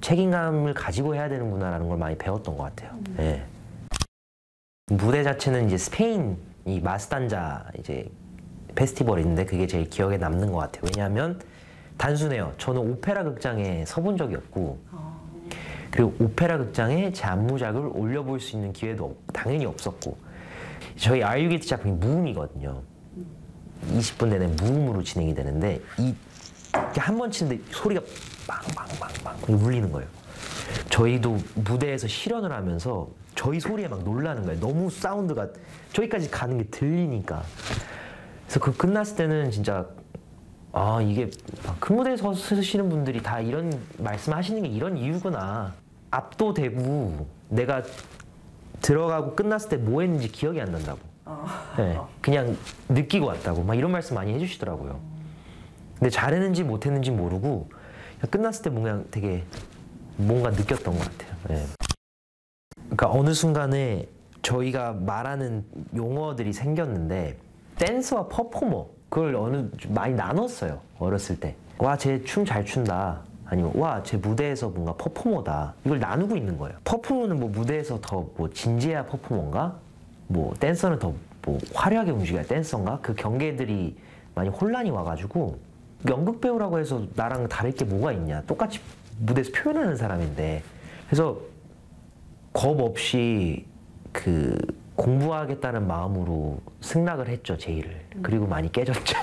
책임감을 가지고 해야 되는구나라는 걸 많이 배웠던 것 같아요. 네. 무대 자체는 이제 스페인 이 마스단자 이제 페스티벌이 있는데 그게 제일 기억에 남는 것 같아요. 왜냐하면 단순해요. 저는 오페라 극장에 서본 적이 없고 그리고 오페라 극장에 제 안무작을 올려볼 수 있는 기회도 당연히 없었고 저희 R6 작품이 무음이거든요. 20분 내내 무음으로 진행이 되는데 한 번 치는데 소리가 빵빵빵빵 울리는 거예요. 저희도 무대에서 실현을 하면서 저희 소리에 막 놀라는 거예요. 너무 사운드가 저기까지 가는 게 들리니까. 그래서 그 끝났을 때는 진짜 이게 큰 무대에서 서시는 분들이 다 이런 말씀하시는 게 이런 이유구나. 압도되고 내가 들어가고 끝났을 때 뭐 했는지 기억이 안 난다고. 네, 그냥 느끼고 왔다고 막 이런 말씀 많이 해주시더라고요. 근데 잘했는지 못했는지 모르고 끝났을 때 그냥 되게 뭔가 느꼈던 것 같아요. 네. 그러니까 어느 순간에 저희가 말하는 용어들이 생겼는데 댄서와 퍼포머 그걸 많이 나눴어요. 어렸을 때. 와, 쟤 춤 잘 춘다. 아니면 와, 쟤 무대에서 뭔가 퍼포머다. 이걸 나누고 있는 거예요. 퍼포머는 뭐 무대에서 더 뭐 진지해야 퍼포머인가? 뭐 댄서는 더 뭐 화려하게 움직여야 댄서인가? 그 경계들이 많이 혼란이 와가지고 연극 배우라고 해서 나랑 다를 게 뭐가 있냐? 똑같이 무대에서 표현하는 사람인데. 그래서 겁 없이 그 공부하겠다는 마음으로 승낙을 했죠, 제의를. 그리고 많이 깨졌죠.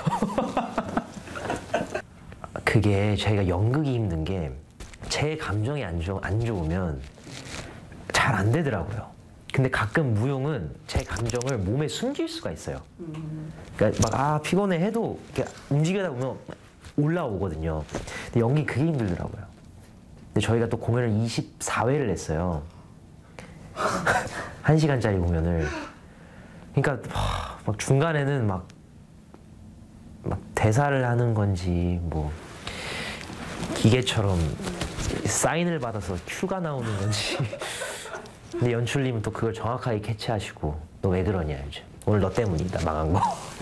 그게 저희가 연극이 힘든 게 제 감정이 안 좋으면 잘 안 되더라고요. 근데 가끔 무용은 제 감정을 몸에 숨길 수가 있어요. 그러니까 막 피곤해 해도 이렇게 움직이다 보면 올라오거든요. 근데 연기 그게 힘들더라고요. 근데 저희가 또 공연을 24회를 했어요. 1시간짜리 공연을. 그러니까 막 중간에는 막 대사를 하는 건지 뭐 기계처럼 사인을 받아서 큐가 나오는 건지. 근데 연출님은 또 그걸 정확하게 캐치하시고 너 왜 그러냐 요즘. 오늘 너 때문이다 망한 거.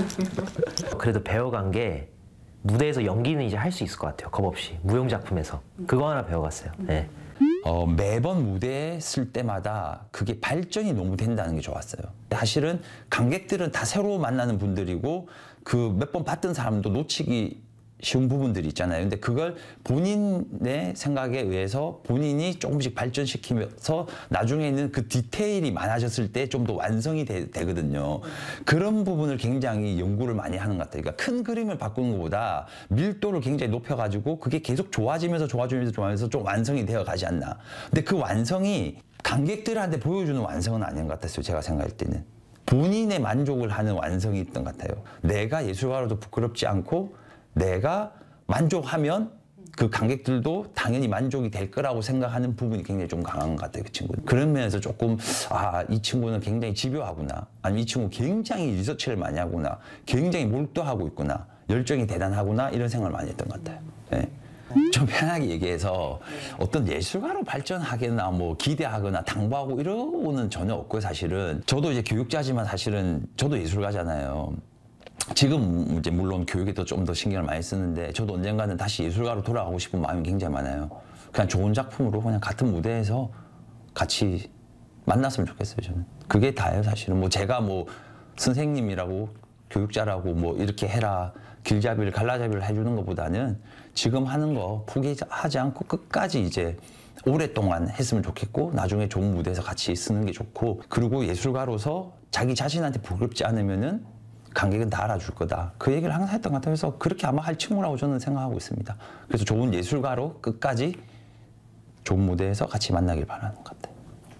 그래도 배워간 게 무대에서 연기는 이제 할 수 있을 것 같아요. 겁 없이. 무용 작품에서. 그거 하나 배워갔어요. 네. 매번 무대에 쓸 때마다 그게 발전이 너무 된다는 게 좋았어요. 사실은 관객들은 다 새로 만나는 분들이고 그 몇 번 봤던 사람도 놓치기 쉬운 부분들이 있잖아요. 근데 그걸 본인의 생각에 의해서 본인이 조금씩 발전시키면서 나중에는 그 디테일이 많아졌을 때 좀 더 완성이 되거든요. 그런 부분을 굉장히 연구를 많이 하는 것 같아요. 그러니까 큰 그림을 바꾸는 것보다 밀도를 굉장히 높여가지고 그게 계속 좋아지면서 좀 완성이 되어 가지 않나. 근데 그 완성이 관객들한테 보여주는 완성은 아닌 것 같았어요. 제가 생각할 때는. 본인의 만족을 하는 완성이 있던 것 같아요. 내가 예술가로도 부끄럽지 않고 내가 만족하면 그 관객들도 당연히 만족이 될 거라고 생각하는 부분이 굉장히 좀 강한 것 같아요, 그 친구는. 그런 면에서 조금, 이 친구는 굉장히 집요하구나. 아니면 이 친구 굉장히 리서치를 많이 하구나. 굉장히 몰두하고 있구나. 열정이 대단하구나. 이런 생각을 많이 했던 것 같아요. 네. 좀 편하게 얘기해서 어떤 예술가로 발전하거나 뭐 기대하거나 당부하고 이러고는 전혀 없고요, 사실은. 저도 이제 교육자지만 사실은 저도 예술가잖아요. 지금 이제 물론 교육에도 좀 더 신경을 많이 쓰는데 저도 언젠가는 다시 예술가로 돌아가고 싶은 마음이 굉장히 많아요. 그냥 좋은 작품으로 그냥 같은 무대에서 같이 만났으면 좋겠어요, 저는. 그게 다예요, 사실은. 뭐 제가 뭐 선생님이라고 교육자라고 뭐 이렇게 해라, 길잡이를 갈라잡이를 해주는 것보다는 지금 하는 거 포기하지 않고 끝까지 이제 오랫동안 했으면 좋겠고 나중에 좋은 무대에서 같이 쓰는 게 좋고 그리고 예술가로서 자기 자신한테 부끄럽지 않으면은 관객은 다 알아줄 거다. 그 얘기를 항상 했던 것 같아요. 그래서 그렇게 아마 할 친구라고 저는 생각하고 있습니다. 그래서 좋은 예술가로 끝까지 좋은 무대에서 같이 만나길 바라는 것 같아요.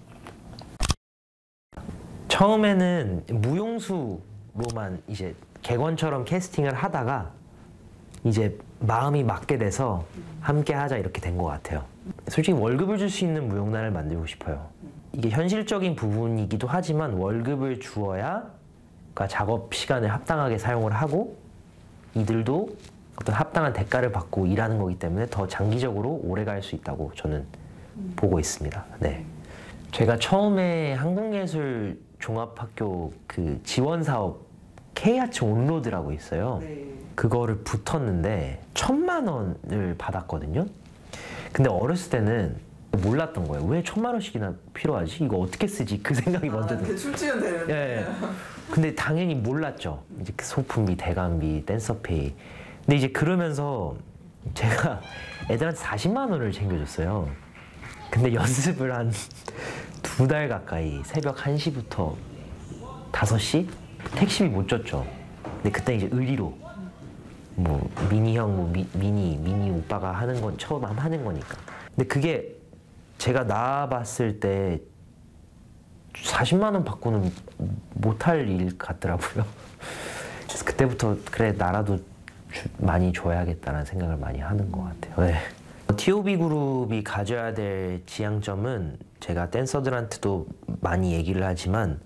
처음에는 무용수로만 이제 객원처럼 캐스팅을 하다가 이제 마음이 맞게 돼서 함께 하자 이렇게 된 것 같아요. 솔직히 월급을 줄 수 있는 무용단을 만들고 싶어요. 이게 현실적인 부분이기도 하지만 월급을 주어야 그러니까 작업 시간을 합당하게 사용을 하고 이들도 어떤 합당한 대가를 받고 일하는 거기 때문에 더 장기적으로 오래 갈 수 있다고 저는 보고 있습니다. 네. 제가 처음에 한국예술종합학교 그 지원사업 K아츠 온로드라고 있어요. 그거를 붙었는데 1,000만 원을 받았거든요. 근데 어렸을 때는 몰랐던 거예요. 왜 1,000만 원씩이나 필요하지? 이거 어떻게 쓰지? 그 생각이 먼저 들어요. 대출지원 되는데. 예. 근데 당연히 몰랐죠. 이제 그 소품비, 대관비, 댄서페이. 근데 이제 그러면서 제가 애들한테 40만 원을 챙겨줬어요. 근데 연습을 한 2달 가까이 새벽 1시부터 5시? 택시비 못 줬죠. 근데 그때 이제 의리로 뭐 미니 형, 뭐 미니 오빠가 하는 건 처음 하는 거니까. 근데 그게 제가 나와봤을 때 40만 원 받고는 못할 일 같더라고요. 그래서 그때부터 그래 나라도 많이 줘야겠다는 생각을 많이 하는 것 같아요. 네. TOB 그룹이 가져야 될 지향점은 제가 댄서들한테도 많이 얘기를 하지만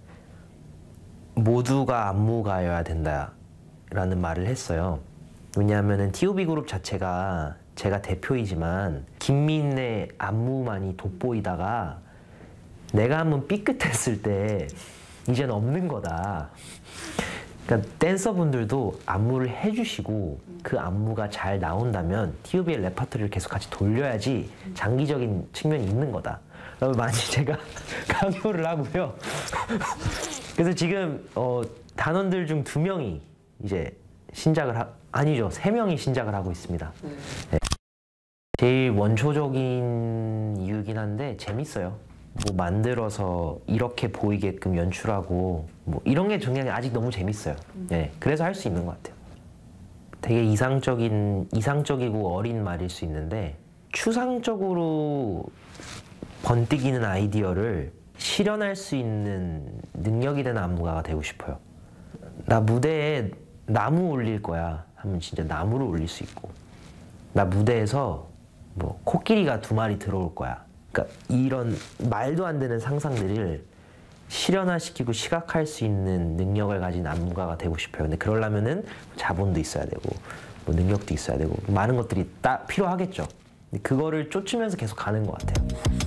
모두가 안무가여야 된다라는 말을 했어요. 왜냐하면 TOB 그룹 자체가 제가 대표이지만 김민의 안무만이 돋보이다가 내가 한번 삐끗했을 때 이제는 없는 거다. 그러니까 댄서분들도 안무를 해주시고 그 안무가 잘 나온다면 TOB의 레퍼토리를 계속 같이 돌려야지 장기적인 측면이 있는 거다. 많이 제가 강요를 하고요. 그래서 지금 단원들 중 2명이 이제 신작을 아니죠. 3명이 신작을 하고 있습니다. 네. 제일 원초적인 이유긴 한데 재밌어요. 뭐 만들어서 이렇게 보이게끔 연출하고 뭐 이런 게 그냥 아직 너무 재밌어요. 네. 그래서 할 수 있는 것 같아요. 되게 이상적이고 어린 말일 수 있는데 추상적으로 번뜩이는 아이디어를 실현할 수 있는 능력이 되는 안무가가 되고 싶어요. 나 무대에 나무 올릴 거야 하면 진짜 나무를 올릴 수 있고, 나 무대에서 뭐 코끼리가 2마리 들어올 거야. 그러니까 이런 말도 안 되는 상상들을 실현화시키고 시각할 수 있는 능력을 가진 안무가가 되고 싶어요. 근데 그러려면은 자본도 있어야 되고 뭐 능력도 있어야 되고 많은 것들이 다 필요하겠죠. 근데 그거를 쫓으면서 계속 가는 것 같아요.